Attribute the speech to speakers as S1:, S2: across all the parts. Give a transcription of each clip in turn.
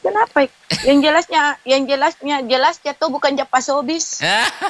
S1: kenapa? Yang jelasnya tuh bukan Pasobis.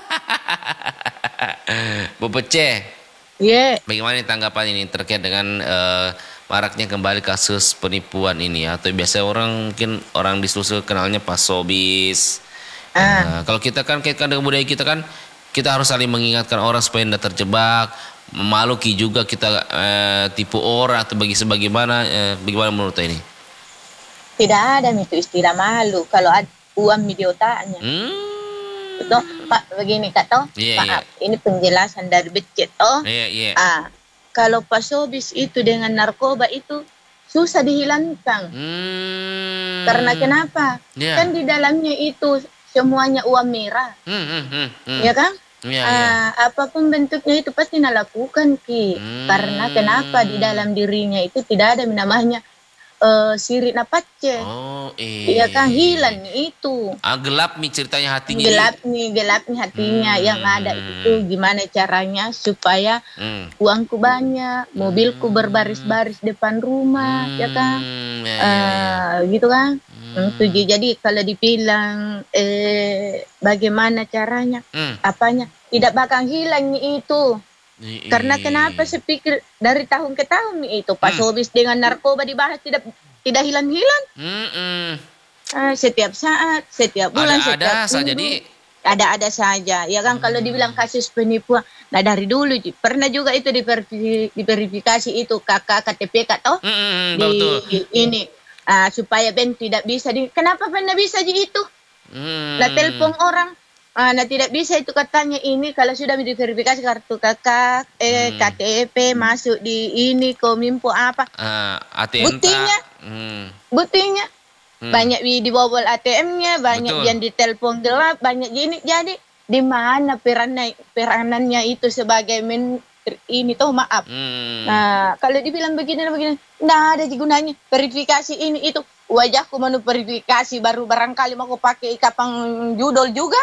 S2: Bu Pece, bagaimana nih tanggapan ini terkait dengan maraknya kembali kasus penipuan ini? Atau biasa mungkin orang di Sulsel kenalnya Pasobis. Kalau kita kan kaitkan dengan budaya kita kan, kita harus saling mengingatkan orang supaya tidak terjebak. Memaluki juga kita tipu orang atau bagaimana menurut ini?
S1: Tidak ada itu istilah malu kalau ada uang di otaknya. Betul, Pak, begini Kak toh. Maaf, ini penjelasan dari Becet toh. Kalau Pasobis itu dengan narkoba itu susah dihilangkan. Karena kenapa? Kan di dalamnya itu semuanya uang merah. Ya kan? Apapun bentuknya itu pasti lakukan Ki. Karena kenapa di dalam dirinya itu tidak ada namanya sirik napatce. Iya kan, hilang itu.
S2: Gelap nih ceritanya hatinya.
S1: Gelap nih hatinya. Yang ada itu gimana caranya supaya uangku banyak, mobilku berbaris-baris depan rumah, ya kan? Gitu kan? Jadi kalau dibilang bagaimana caranya, apanya, tidak bakal hilang itu. Karena kenapa saya pikir dari tahun ke tahun itu Pasobis dengan narkoba dibahas tidak hilang-hilang. Setiap saat, setiap bulan, setiap minggu. Ada saja. Ya kan kalau dibilang kasus penipuan, nah dari dulu pernah juga itu diverifikasi itu kakak KTP toh. Ini supaya Ben tidak bisa kenapa pernah bisa itu? Lah telepon orang. Nah tidak bisa itu katanya ini kalau sudah diverifikasi kartu kakak, KTP masuk di ini Kominfo apa? Buktinya banyak dibobol ATM-nya, banyak yang ditelepon gelap, banyak gini. Jadi di mana peranannya itu sebagai menteri ini tuh maaf. Nah kalau dibilang begini, nah ada gunanya verifikasi ini itu. Wajahku mau verifikasi baru barangkali mau pakai kapang judol juga.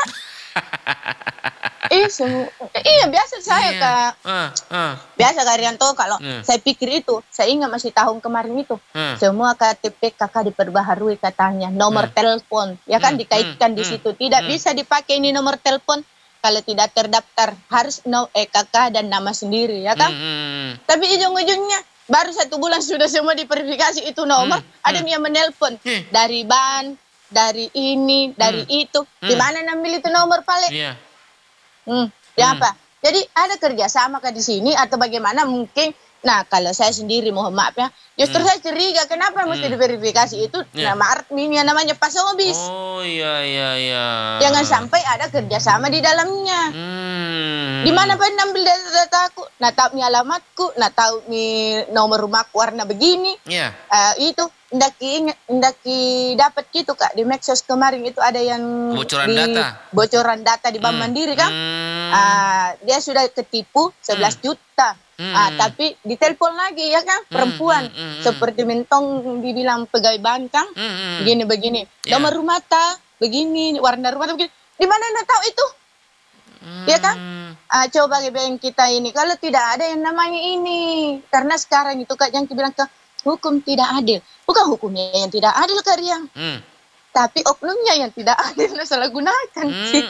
S1: Iya biasa saya Kak. Biasa Kak Rianto kalau saya pikir itu, saya ingat masih tahun kemarin itu, semua KTP kakak diperbaharui katanya, nomor telepon, ya kan dikaitkan di situ, tidak bisa dipakai ini nomor telepon kalau tidak terdaftar, harus kakak dan nama sendiri, ya kan? Tapi ujung-ujungnya baru 1 bulan sudah semua diverifikasi itu nomor, ada yang menelpon dari ban. Dari ini, dari itu, di mana ngambil itu nomor paling? Ya apa? Jadi ada kerjasama di sini atau bagaimana mungkin? Nah kalau saya sendiri mohon maaf ya, justru saya curiga kenapa mesti diverifikasi itu nama adminnya namanya Pasobis. Jangan sampai ada kerjasama di dalamnya. Di mana pun ambil dataku, nah tahu nih alamatku, nah tahu nih nomor rumahku warna begini. Itu ndaki dapat gitu Kak di Medsos kemarin itu ada yang bocoran data di Bank Mandiri kan. Dia sudah ketipu 11 juta. Tapi ditelepon lagi ya kan perempuan seperti mentong dibilang pegawai bank kan begini nomor rumah begini warna rumah begini, di mana anda tahu itu ya kan? Coba yang kita ini kalau tidak ada yang namanya ini, karena sekarang itu Kak yang bilang ke hukum tidak adil, bukan hukumnya yang tidak adil Kak Riang, tapi oknumnya yang tidak adil salah gunakan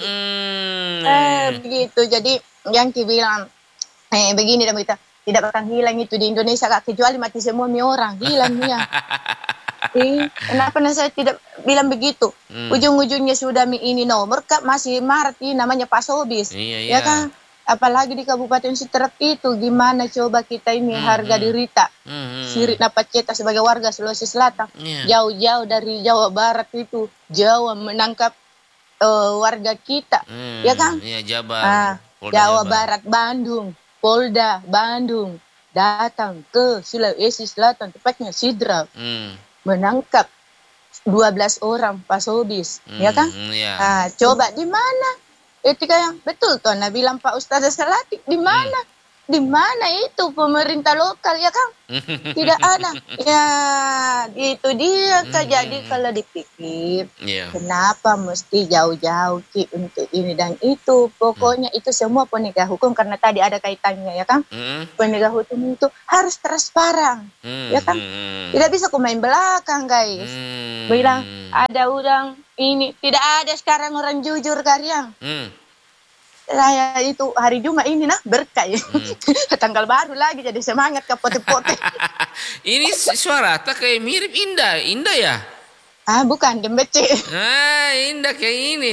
S1: begitu. Jadi yang bilang begini dan kita tidak akan hilang itu di Indonesia Kak, kecuali mati semua orang hilangnya. Kenapa saya tidak bilang begitu? Ujung-ujungnya sudah ini nomor Kak masih Maret ini namanya Pasobis. Ya kan? Apalagi di Kabupaten Siteret itu gimana coba kita ini harga dirita. Sirik dapat cetak sebagai warga Sulawesi Selatan. Jauh-jauh dari Jawa Barat itu, Jawa menangkap warga kita. Ya kan? Jawa Barat, Bandung, Polda Bandung datang ke Sulawesi Selatan, tepatnya Sidrap, menangkap 12 orang Pasobis, ya kan? Coba di mana etika yang betul tuh? Nah bilang Pak Ustaz Salati di mana? di mana itu pemerintah lokal ya kan? Tidak ada. Ya, itu dia Kak. Jadi kalau dipikir, kenapa mesti jauh-jauh Ki untuk ini dan itu? Pokoknya itu semua penegak hukum karena tadi ada kaitannya ya kan? Penegak hukum itu harus transparan, ya kan? Tidak bisa main belakang guys. Bilang ada udang ini, tidak ada sekarang orang jujur Karyang. Saya itu hari Jumat ini berkah ya. Tanggal baru lagi jadi semangat ke pote-pote.
S2: Ini suara tak kayak mirip Indah ya?
S1: Bukan Dembece.
S2: Indah kayak ini.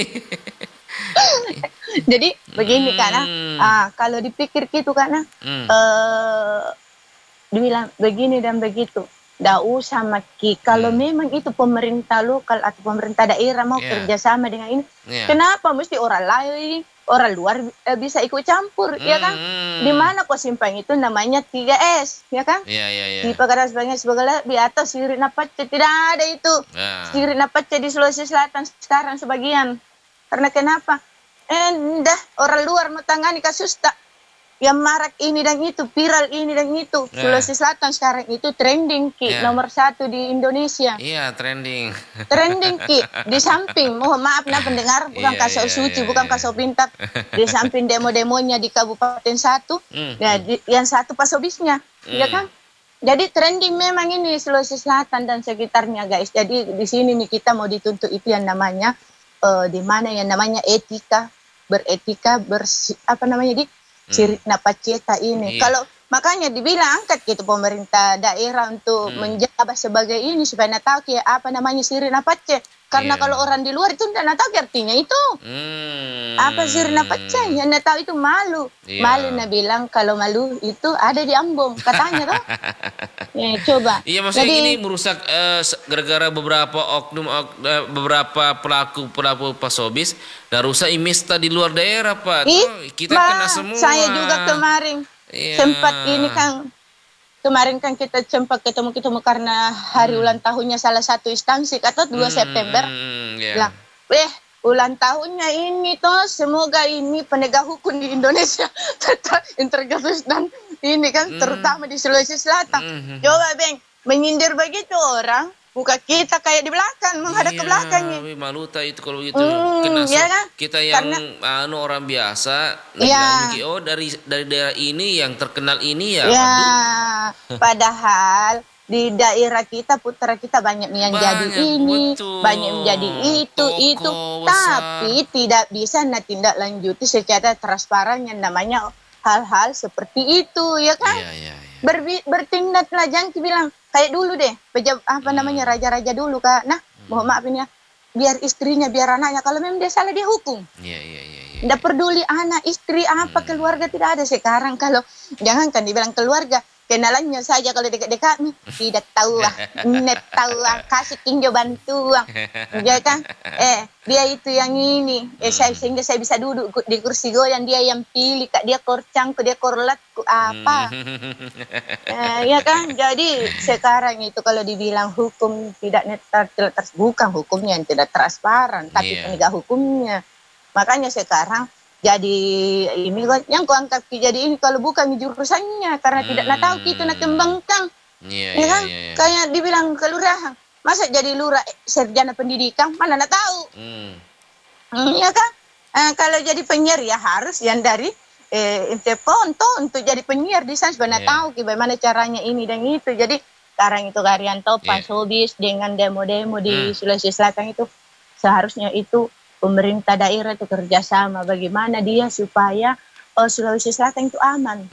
S1: Jadi begini karena kalau dipikir gitu karena dibilang begini dan begitu. Nggak usah Maki. Kalau memang itu pemerintah lokal atau pemerintah daerah mau kerjasama dengan ini, kenapa mesti orang lain, orang luar bisa ikut campur, ya kan? Di mana kok simpang itu namanya 3S, ya kan? Di Pagaras Banyak sebagai di atas Sirip Napacce tidak ada itu. Sirip Napacce di Sulawesi Selatan sekarang sebagian. Karena kenapa? Orang luar mau tangani kasus tak. Yang marak ini dan itu, viral ini dan itu. Sulawesi Selatan sekarang itu trending Ki, nomor 1 di Indonesia.
S2: Iya, trending.
S1: Trending Ki, di samping, mohon maaf pendengar, bukan kasau suci, bukan kasau pintar. Di samping demo-demonya di Kabupaten 1, yang satu pasobisnya, ya kan? Jadi trending memang ini Sulawesi Selatan dan sekitarnya guys. Jadi di sini nih kita mau dituntut itu yang namanya, di mana yang namanya etika, beretika, Sirip Napacce ini. Kalau makanya dibilang angkat gitu pemerintah daerah untuk menjabat sebagai ini supaya tahu apa namanya Sirip Napacce. Karena kalau orang di luar itu tidak tahu artinya itu. Apa Sirip Napacce? Yang tahu itu malu. Malu bilang kalau malu itu ada di Ambon katanya tuh. Ya, coba.
S2: Iya maksudnya ini merusak gara-gara beberapa beberapa pelaku pasobis dan rusak image di luar daerah Pak. Kita kena semua.
S1: Saya juga kemarin sempat ini kan. Kemarin kan kita sempat ketemu karena hari ulang tahunnya salah satu instansi atau 2 September. Ulang tahunnya ini toh semoga ini penegak hukum di Indonesia tetap integritas dan ini kan terutama di Sulawesi Selatan. Coba Beng, menyindir begitu orang, muka kita kayak di belakang, menghadap ke belakangnya.
S2: Malu tak itu kalau gitu. Kita yang orang biasa, dari daerah ini yang terkenal ini ya. Padahal
S1: di daerah kita putra kita banyak yang jadi ini, banyak yang jadi itu, tapi tidak bisa tindak lanjuti secara transparan yang namanya hal-hal seperti itu, ya kan? Bertindaklah, jangan bilang kayak dulu deh, raja-raja dulu Kak. Nah, mohon maaf ini ya, biar istrinya, biar anaknya, kalau memang dia salah dia hukum. Tidak peduli anak, istri, keluarga tidak ada sekarang. Kalau jangankan dibilang keluarga, kenalannya saja kalau dekat-dekat tidak tahu kasih tinjau bantuan, ya kan? Dia itu yang ini, sehingga saya bisa duduk di kursi goyang, dia yang pilih Kak, dia korcangku, dia korlatku apa, ya kan? Jadi sekarang itu kalau dibilang hukum tidak netral, bukan hukumnya yang tidak transparan, tapi penegak hukumnya. Makanya sekarang jadi ini yang kuangkat jadi ini kalau bukan jurusannya karena tidak tahu kita nak kembangkan, ya kan? Kayak dibilang kelurahan, masa jadi lurah sarjana pendidikan mana nak tahu, ya kan? Kalau jadi penyiar ya harus yang dari Interponto untuk jadi penyiar di sana supaya tahu bagaimana caranya ini dan itu. Jadi sekarang itu Karyanto pasobis dengan demo-demo di Sulawesi Selatan itu seharusnya itu pemerintah daerah itu kerjasama bagaimana dia supaya Sulawesi Selatan itu aman.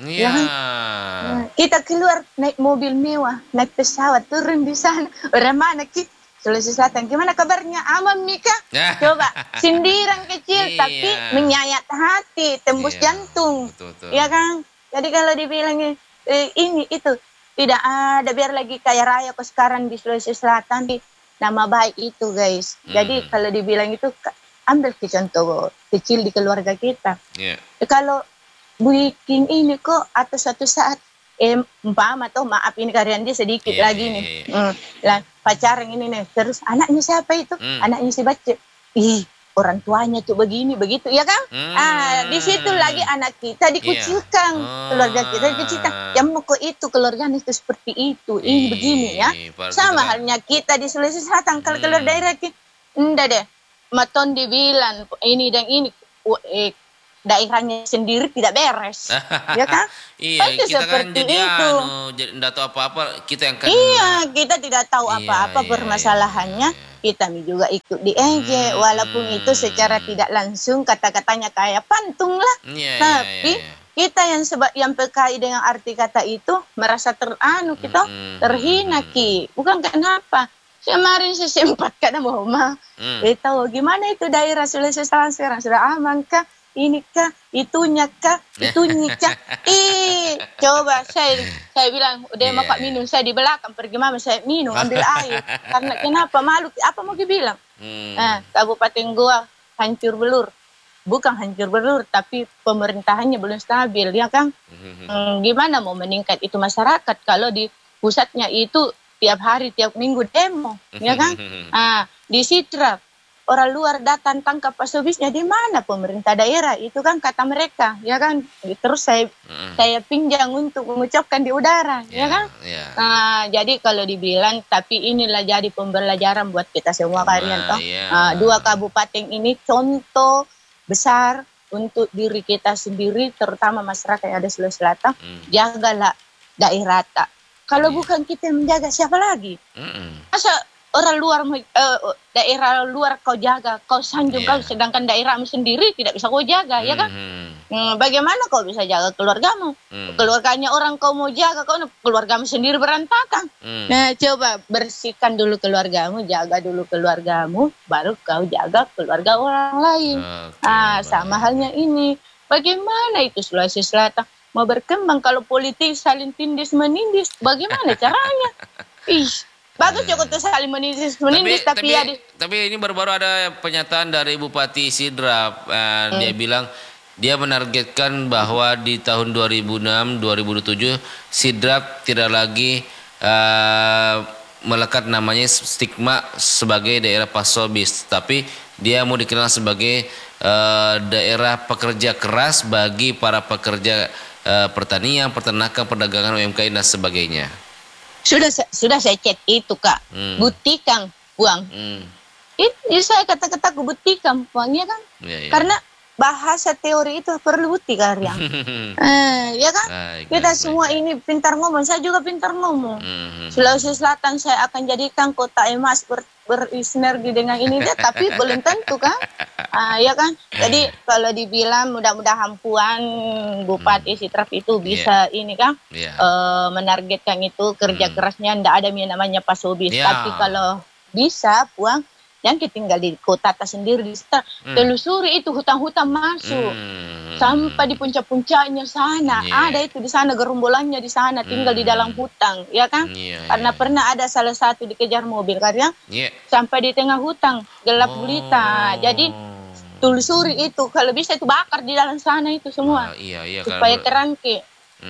S1: Kita keluar naik mobil mewah, naik pesawat, turun di sana. Orang mana Sulawesi Selatan? Gimana kabarnya? Aman Mika? Coba sindiran kecil tapi menyayat hati, tembus jantung. Ya kan? Jadi kalau dibilang ini itu tidak ada, biar lagi kaya raya kok sekarang di Sulawesi Selatan nama baik itu guys. Jadi kalau dibilang itu ambil contoh kecil di keluarga kita. Kalau bikin ini kok atau suatu saat maaf ini karyan dia sedikit lagi nih. Lah pacaran ini nih terus anaknya siapa itu? Anaknya si Bacce. orang tuanya tuh begini begitu ya kan. Di situ lagi anak kita dikucilkan, keluarga kita dikucilkan. Yang mau itu keluarganya itu seperti itu, ini begini ya. Sama halnya kita di Sulawesi Selatan kalau keluar daerah kita enggak deh, maton dibilang ini dan ini daerahnya sendiri tidak beres, ya kan?
S2: Iya, kita kan jadi tidak tahu apa-apa, kita yang kan.
S1: Iya, kita tidak tahu apa-apa permasalahannya. Kita juga ikut di walaupun itu secara tidak langsung kata-katanya kayak pantung lah. Tapi kita yang PKI dengan arti kata itu merasa kita terhina bukan kenapa? Kemarin saya sempat karena mau tahu gimana itu daerah Sulawesi Selatan sekarang sudah aman kah? Ini kah, itunya kah, coba saya bilang udah mau minum, saya di belakang pergi mama saya minum ambil air karena kenapa malu, apa mau dibilang? Kabupaten gua hancur belur, bukan hancur belur tapi pemerintahannya belum stabil ya kan. Gimana mau meningkat itu masyarakat kalau di pusatnya itu tiap hari tiap minggu demo ya kan. Di Sitra orang luar datang tangkap pasobisnya, di mana pemerintah daerah itu kan kata mereka ya kan. Terus saya pinjam untuk mengucapkan di udara ya kan. Jadi kalau dibilang, tapi inilah jadi pembelajaran buat kita semua kalian toh. Dua kabupaten ini contoh besar untuk diri kita sendiri, terutama masyarakat yang ada di Sulawesi Selatan. Jagalah daerah tak. Kalau bukan kita menjaga, siapa lagi? Masa orang luar daerah luar kau jaga, kau sanjung kau, sedangkan daerahmu sendiri tidak bisa kau jaga ya kan. Bagaimana kau bisa jaga keluargamu? Keluarganya orang kau mau jaga, kau keluargamu sendiri berantakan. Nah coba bersihkan dulu keluargamu, jaga dulu keluargamu, baru kau jaga keluarga orang lain. Sama halnya ini, bagaimana itu Sulawesi Selatan mau berkembang kalau politik saling tindis menindis, bagaimana caranya? Bagus cukup tuh saling menindis
S2: tapi ini baru-baru ada pernyataan dari Bupati Sidrap. Dia bilang dia menargetkan bahwa di tahun 2006-2007 Sidrap tidak lagi melekat namanya stigma sebagai daerah pasobis, tapi dia mau dikenal sebagai daerah pekerja keras bagi para pekerja pertanian, peternakan, perdagangan, UMKM dan sebagainya.
S1: Sudah saya cek itu Kak. Buktikan uang. Itu saya kata-kata buktikan uangnya kan. Karena bahasa teori itu perlu bukti karya. Ya kan? Kita semua ini pintar ngomong, saya juga pintar ngomong. Sulawesi Selatan saya akan jadikan kota emas bersinergi dengan ini dia, tapi belum tentu kan. Ya kan? Jadi kalau dibilang mudah-mudahan Puan Bupati Sidrap itu bisa ini kan menargetkan itu kerja kerasnya, ndak ada yang namanya pasobis. Tapi kalau bisa Puan yang kita tinggal di kota sendiri di Sidrap, telusuri itu hutan-hutan masuk sampai di puncak-puncaknya sana. Ada itu di sana gerombolannya di sana tinggal di dalam hutan, ya kan? Karena pernah ada salah satu dikejar mobil karya sampai di tengah hutan gelap gulita. Jadi telusuri itu, kalau bisa itu bakar di dalam sana itu semua supaya terangke.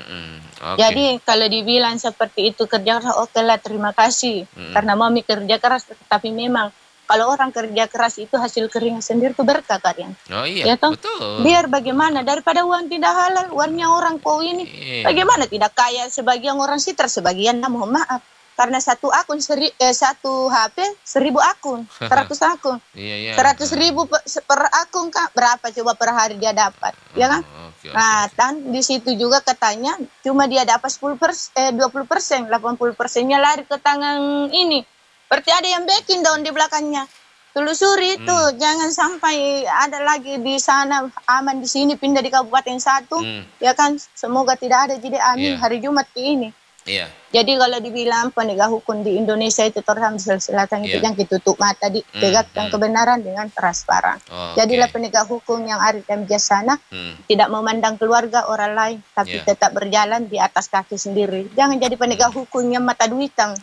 S1: Jadi kalau dibilang seperti itu kerja keras, oke lah, terima kasih karena mami kerja keras, tapi memang kalau orang kerja keras itu hasil keringat sendiri itu berkah kalian. Ya toh? Betul. Biar bagaimana daripada uang tidak halal, uangnya orang kau ini. Bagaimana tidak kaya sebagian orang Sitra, sebagian mohon maaf. Karena satu akun satu HP 1000 akun, 100 akun. 100.000 per akun Kak, berapa coba per hari dia dapat, ya kan? Nah, dan di situ juga katanya cuma dia dapat 20%, 80%-nya lari ke tangan ini. Berarti ada yang backing daun di belakangnya. Telusuri itu, jangan sampai ada lagi di sana aman, di sini pindah di kabupaten satu, ya kan? Semoga tidak ada, jadi amin hari Jumat ini. Jadi kalau dibilang penegak hukum di Indonesia itu terutama di Sulawesi Selatan itu yang ditutup mata, ditegakkan kebenaran dengan transparan. Jadilah penegak hukum yang ada dan bijaksana, tidak memandang keluarga orang lain, tapi tetap berjalan di atas kaki sendiri. Jangan jadi penegak hukum yang mata duitan.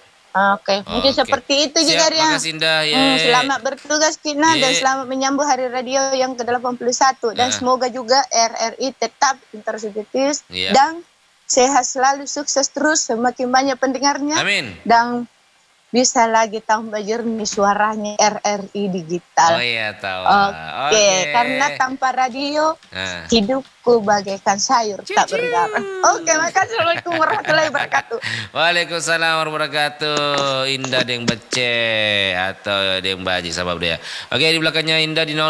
S1: Mungkin seperti itu juga ya. Selamat bertugas Kina dan selamat menyambut Hari Radio yang ke-81 dan semoga juga RRI tetap intersubjektif dan sehat selalu, sukses terus, semakin banyak pendengarnya.
S2: Amin.
S1: Dan bisa lagi tambah jernih suaranya RRI digital.
S2: Oh iya tahu.
S1: Oke, karena tanpa radio hidupku bagaikan sayur tak bergaram. Oke, makasih. Assalamualaikum warahmatullahi wabarakatuh.
S2: Waalaikumsalam warahmatullahi wabarakatuh. Indah Deng Bece atau Deng Baji sahabat budaya. Oke, di belakangnya Indah di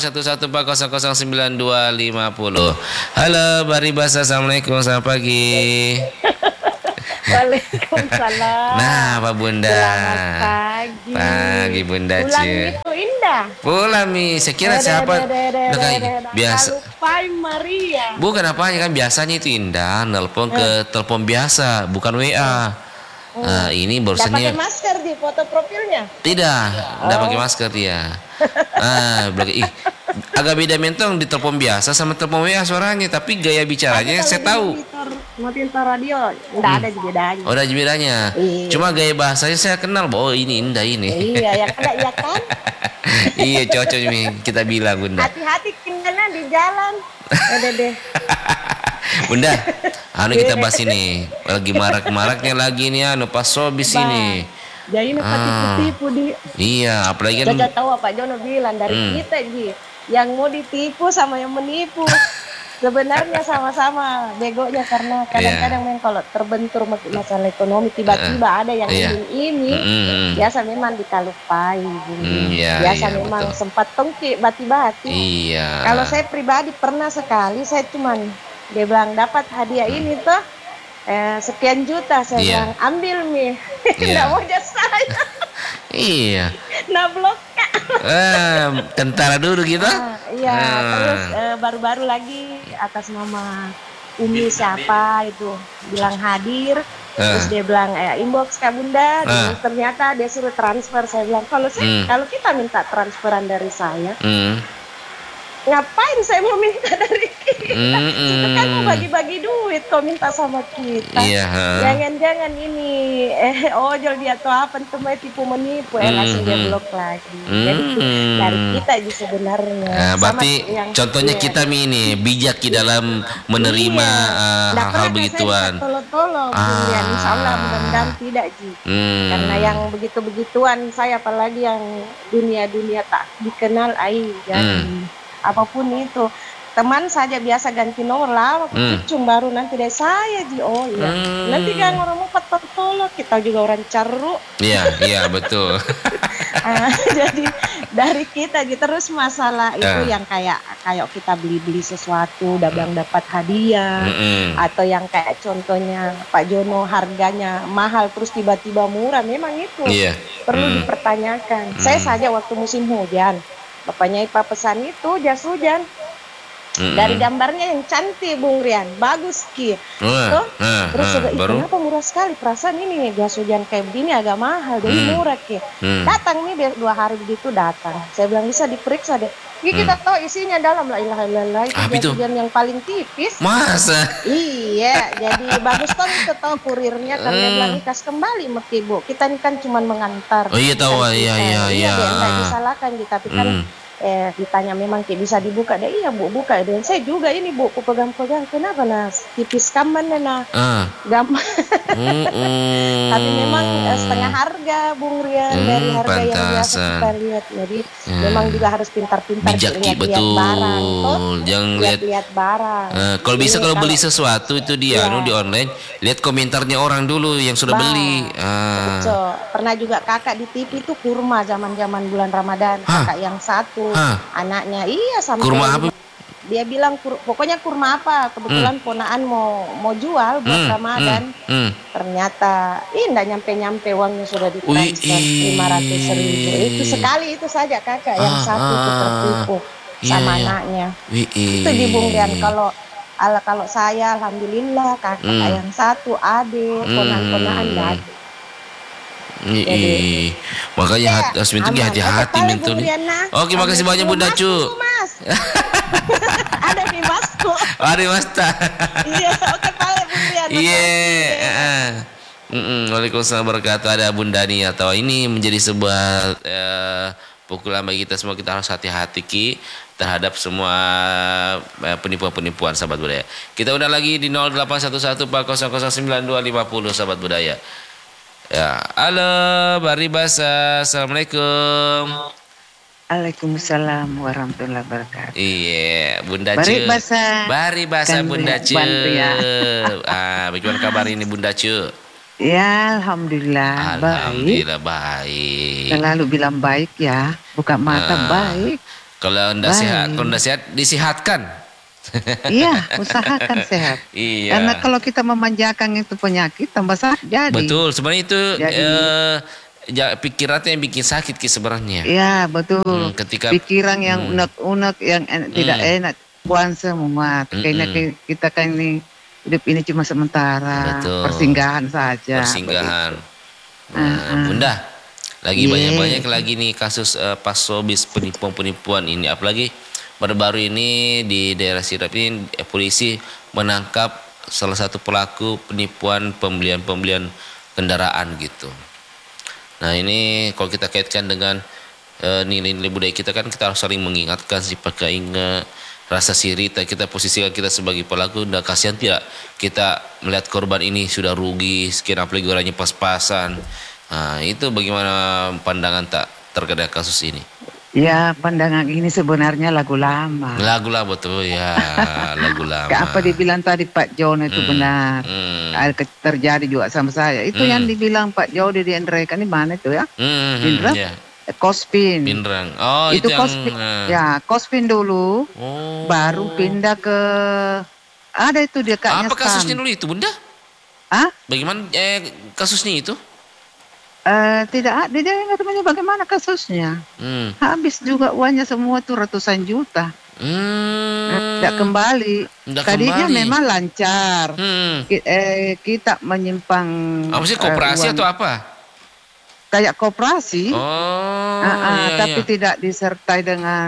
S2: 0811400950. Halo Bari Basa, assalamualaikum, selamat pagi.
S3: Waalaikumsalam.
S2: Nah, Pak Bunda.
S3: Selamat pagi.
S2: Pagi Bunda.
S3: Pulang itu indah.
S2: Pulang mi. Saya kira siapa? Biasa.
S3: Lupain Maria.
S2: Bukan apanya kan biasanya itu Indah nelpon ke telepon biasa, bukan WA. Nah, ini barusan
S3: pakai masker di foto profilnya?
S2: Tidak, tidak pakai masker dia. Agak beda mentong di telepon biasa sama telepon WA suaranya, tapi gaya bicaranya saya tahu.
S3: Monitor radio, enggak ada bedanya.
S2: Oh, ada bedanya. Iya. Cuma gaya bahasanya saya kenal, oh ini Indah ini.
S3: Iya, ya kan?
S2: Iya, cocok nih kita bilang Bunda.
S3: Hati-hati kendala di jalan. Udah deh.
S2: Bunda, kita bahas ini. Lagi marak-maraknya lagi nih pas sobis ini.
S3: Jadi tipu-tipu di.
S2: Iya, apalagi kan.
S3: Gak tahu apa Jono bilang dari kita Ji. Yang mau ditipu sama yang menipu. Sebenarnya sama-sama begonya karena kadang-kadang memang kalau terbentur masalah ekonomi tiba-tiba ada yang ingin ini biasa memang ditalupai biasa memang betul. Sempat tongki bati-bati.
S2: Iya.
S3: Kalau saya pribadi pernah sekali saya cuman dia bilang dapat hadiah ini tuh sekian juta saya bilang ambil mi nggak mau jasa saya.
S2: Iya.
S3: Nah blok
S2: tentara dulu gitu.
S3: Iya. Terus baru-baru lagi atas nama Umi siapa itu bilang hadir. Terus dia bilang inbox Kak Bunda. Terus ternyata dia suruh transfer. Saya bilang kalau kita minta transferan dari saya. Ngapain saya mau minta dari kita? Kita kan mau bagi-bagi duit kau minta sama kita. Jangan-jangan ini ojol dia atau apa itu tipu menipu langsung dia blok lagi. Jadi dari kita aja sebenarnya.
S2: Berarti contohnya kita ini bijak di dalam menerima hal begituan.
S3: Tolong insya Allah mudah-mudahan tidak Ji. Karena yang begitu-begituan saya apalagi yang dunia-dunia tak dikenal apapun itu teman saja biasa ganti nomor lama kucing baru nanti dari saya Ji nanti kan orang mau tolong kita juga orang caruk
S2: iya betul.
S3: Jadi dari kita gitu terus masalah itu yang kayak kita beli sesuatu dapat hadiah atau yang kayak contohnya Pak Jono harganya mahal terus tiba-tiba murah memang itu perlu dipertanyakan. Saya saja waktu musim hujan bapaknya Ipa pesan itu jas hujan dari gambarnya yang cantik Bung Rian bagus Ki terus kenapa murah sekali perasaan ini jas hujan kayak begini agak mahal jadi murah Ki datang nih 2 hari begitu datang saya bilang bisa diperiksa deh kita tahu isinya dalam la ilaha illallah itu jas hujan yang paling tipis masa iya jadi bagus toh itu tahu kurirnya kan dia bilang kas kembali mesti Bu kita ini kan cuma mengantar
S2: iya tahu iya
S3: nggak disalahkan gitu tapi kan ditanya memang bisa dibuka deh iya Bu buka dan saya juga ini Bu aku pegang-pegang kenapa tipis kaman gampang tapi memang setengah harga Bung Rian dari harga yang biasa kita lihat jadi memang juga harus pintar-pintar
S2: lihat barang jangan lihat barang kalau bisa kalau beli sesuatu itu dia di online lihat komentarnya orang dulu yang sudah beli
S3: betul pernah juga kakak di TV itu kurma zaman-zaman bulan Ramadan kakak yang satu anaknya sama
S2: kurma apa?
S3: Dia bilang pokoknya kurma apa kebetulan ponaan mau jual buat Ramadan ternyata nggak nyampe uangnya sudah ditransfer 500.000 itu sekali itu saja kakak yang satu itu tertipu sama anaknya itu di Bung Rian kalau saya alhamdulillah kakak yang satu adik ponaan nggak ada.
S2: Makanya harus mintu hati-hati mintu nih. Oke, makasih banyak Bunda Cu.
S3: Ada di Masku.
S2: Ada Mas ta.
S3: Iya, oke Pak Bunda.
S2: Iya. Waalaikumsalam wabarakatuh. Ada Bunda nih atau ini menjadi sebuah pukulan bagi kita semua. Kita harus hati-hati Ki terhadap semua penipuan-penipuan sahabat budaya. Kita udah lagi di 0811400950 sahabat budaya. Ya, halo Bari Basa, assalamualaikum.
S4: Waalaikumsalam warahmatullahi wabarakatuh.
S2: Iya, Bunda
S4: Bari
S2: Ce.
S4: Basa.
S2: Bari Basa Bunda Ce.
S4: Ya.
S2: Bagaimana kabar ini Bunda Ce?
S4: Ya, alhamdulillah.
S2: Alhamdulillah baik.
S4: Selalu bilang baik ya, buka mata baik.
S2: Kalau anda sehat, disihatkan.
S4: Iya, usahakan sehat.
S2: Iya.
S4: Karena kalau kita memanjakan itu penyakit tambah sakit jadi.
S2: Betul, sebenarnya itu pikirannya yang bikin sakit sebenarnya.
S4: Iya, betul.
S2: Ketika
S4: pikiran yang unek-unek yang tidak enak, buang semua. Kayaknya kita kan ini hidup ini cuma sementara.
S2: Betul.
S4: Persinggahan saja.
S2: Persinggahan. Bunda, lagi banyak-banyak lagi nih kasus pasobis penipuan ini, apalagi baru-baru ini di daerah Sidrap ini polisi menangkap salah satu pelaku penipuan pembelian kendaraan gitu. Nah ini kalau kita kaitkan dengan nilai-nilai budaya kita kan kita harus saling mengingatkan, pakai ingat rasa siri kita posisikan kita sebagai pelaku. Dan kasihan tidak kita melihat korban ini sudah rugi sekian, apalagi orangnya pas-pasan. Nah itu bagaimana pandangan tak terkait kasus ini?
S4: Ya, pandangan ini sebenarnya lagu lama.
S2: Lagu lama betul ya, lagu lama.
S4: Apa dibilang tadi Pak Jono itu benar. Terjadi juga sama saya. Itu yang dibilang Pak Jono di Andreka ini mana itu ya? Indra? Yeah. Kospin.
S2: Pinrang. Oh,
S4: itu Kospin. Ya, Kospin dulu. Baru pindah ke ada itu dia kayaknya.
S2: Apa kasusnya dulu itu, Bunda? Bagaimana kasusnya itu?
S4: Tidak, dia nggak bagaimana kasusnya. Habis juga uangnya semua tuh ratusan juta. Tidak kembali. Tadinya memang lancar. Kita menyimpang.
S2: Apa sih, koperasi atau apa?
S4: Kayak koperasi. Tapi
S2: iya.
S4: tidak disertai dengan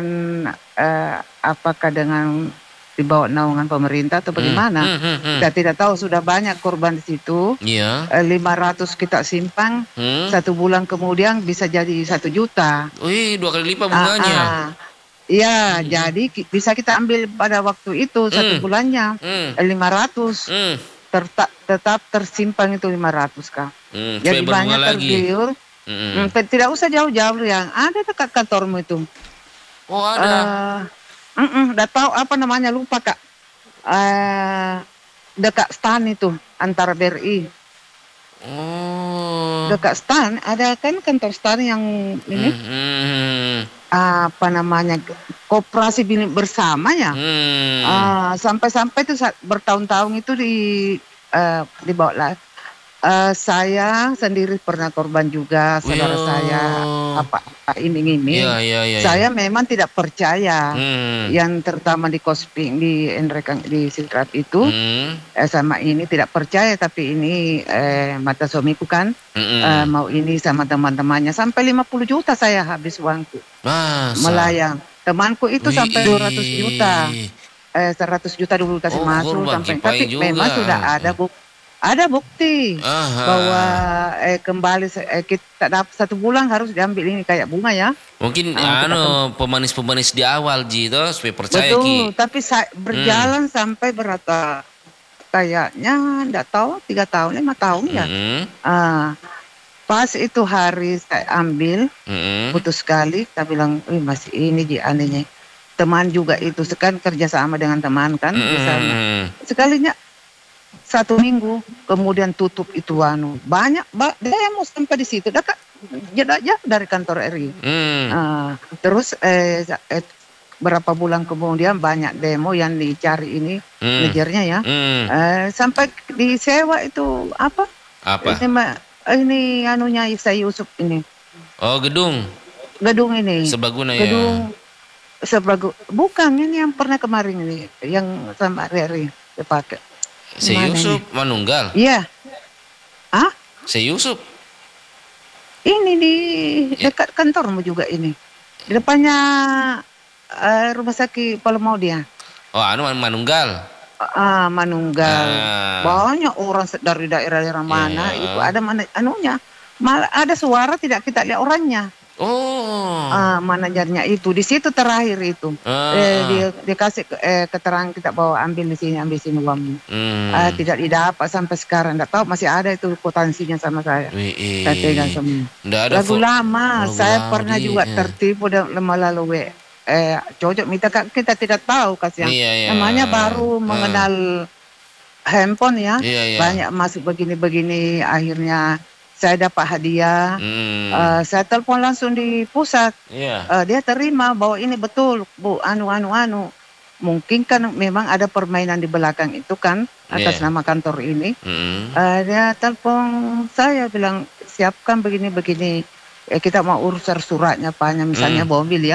S4: apakah dengan di bawah naungan pemerintah atau bagaimana. Kita tidak tahu, sudah banyak korban di situ. 500 kita simpang, 1 bulan kemudian bisa jadi 1 juta.
S2: Wih, 2 kali lipat bunganya.
S4: Iya, jadi bisa kita ambil pada waktu itu 1 bulannya 500. Tetap tersimpan itu 500 Kak. Jadi banyak tergiur. Tidak usah jauh-jauh, yang ada dekat kantormu itu.
S2: Oh, ada.
S4: Udah tahu apa namanya, lupa Kak. Dekat stan itu antara BRI. Dekat stan ada kan kantor stan yang ini. Apa namanya, koperasi bersama ya. Sampai-sampai itu bertahun-tahun itu dibawa lah. Saya sendiri pernah korban juga, saudara saya ini.
S2: Iya.
S4: Saya memang tidak percaya yang terutama di Kosping di Sidrap itu sama ini tidak percaya, tapi ini mata suamiku kan mau ini sama teman-temannya sampai 50 juta saya habis uangku melayang. Temanku itu sampai 200 juta, 100 juta dulu kasih masuk sampai, tapi memang sudah ada bukti bahwa kembali kita dapat 1 bulan harus diambil ini kayak bunga ya.
S2: Mungkin pemanis-pemanis di awal gitu supaya percaya.
S4: Betul, tapi berjalan sampai berapa? Kayaknya enggak tahu 3 tahun, 5 tahun ya. Pas itu hari saya ambil, putus sekali, kita bilang, masih ini anehnya. Teman juga itu sekarang kerja sama dengan teman kan, misalnya. Sekalinya 1 minggu kemudian tutup itu banyak dia mau sampai di situ dekat jauh dari kantor RI. Terus berapa bulan kemudian banyak demo yang dicari ini ngejarnya ya. Sampai disewa itu apa? Ini anunya saya Yusuf ini.
S2: Oh, gedung
S4: ini.
S2: Sebaguna
S4: gedung, ya. Bukan ini yang pernah kemarin ini yang sama RI dipakai.
S2: Yusuf Manunggal.
S4: Iya.
S2: Yusuf.
S4: Ini di dekat kantormu juga ini. Di depannya rumah sakit Palomau dia.
S2: Oh, Manunggal.
S4: Manunggal. Banyak orang dari daerah-daerah mana itu ada mana anunya. Malah ada suara tidak kita lihat orangnya. Manajernya itu di situ terakhir itu dia kasih keterangan kita bawa ambil di sini uangnya. Tidak didapat sampai sekarang, tidak tahu masih ada itu kwitansinya sama saya. Saya pegang semua. Lagu lama saya pernah juga tertipu melalui cocok minta kita tidak tahu kasihan. Namanya baru mengenal handphone ya. Banyak masuk begini-begini, akhirnya saya dapat hadiah. Saya telepon langsung di pusat. Dia terima bahwa ini betul Bu, anu. Mungkin kan memang ada permainan di belakang itu kan atas nama kantor ini. Dia telepon saya bilang siapkan begini-begini. Kita mau urus suratnya, misalnya mobil ya.